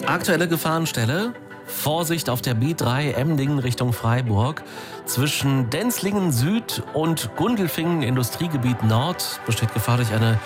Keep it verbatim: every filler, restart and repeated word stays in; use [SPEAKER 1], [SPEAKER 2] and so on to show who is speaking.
[SPEAKER 1] Aktuelle Gefahrenstelle. Vorsicht auf der B drei Emdingen Richtung Freiburg. Zwischen Denzlingen Süd und Gundelfingen Industriegebiet Nord besteht Gefahr durch eine